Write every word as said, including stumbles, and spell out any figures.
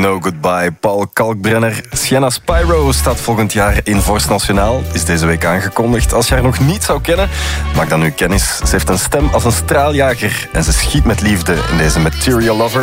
No Goodbye, Paul Kalkbrenner. Sienna Spyro staat volgend jaar in Vorst Nationaal. Is deze week aangekondigd. Als je haar nog niet zou kennen, maak dan nu kennis. Ze heeft een stem als een straaljager en ze schiet met liefde in deze Material Lover.